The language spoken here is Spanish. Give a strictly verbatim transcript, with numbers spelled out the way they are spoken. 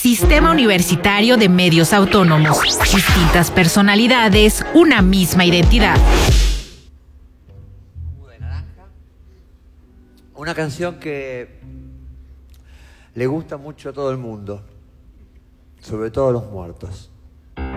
Sistema Universitario de Medios Autónomos. Distintas personalidades, una misma identidad. De Naranja. Una canción que le gusta mucho a todo el mundo, sobre todo a los muertos.